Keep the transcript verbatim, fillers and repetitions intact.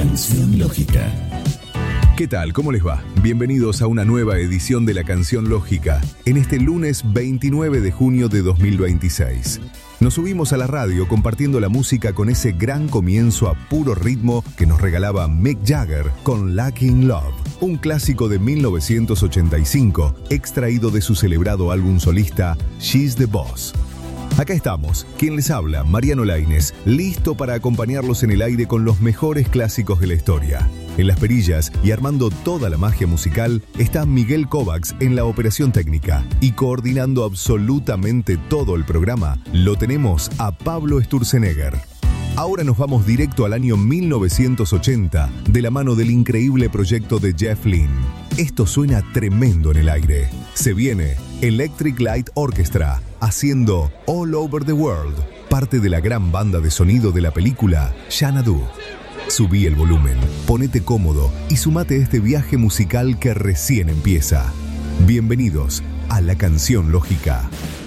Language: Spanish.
Canción Lógica. ¿Qué tal? ¿Cómo les va? Bienvenidos a una nueva edición de La Canción Lógica, en este lunes veintinueve de junio de dos mil veintiséis. Nos subimos a la radio compartiendo la música con ese gran comienzo a puro ritmo que nos regalaba Mick Jagger con Lucky in Love, un clásico de mil novecientos ochenta y cinco, extraído de su celebrado álbum solista She's the Boss. Acá estamos, quien les habla, Mariano Laínez, listo para acompañarlos en el aire con los mejores clásicos de la historia. En las perillas y armando toda la magia musical está Miguel Kovacs en la operación técnica, y coordinando absolutamente todo el programa lo tenemos a Pablo Sturzenegger. Ahora nos vamos directo al año mil novecientos ochenta, de la mano del increíble proyecto de Jeff Lynne. Esto suena tremendo en el aire. Se viene Electric Light Orchestra haciendo All Over the World, parte de la gran banda de sonido de la película Xanadu. Subí el volumen, ponete cómodo y sumate a este viaje musical que recién empieza. Bienvenidos a La Canción Lógica.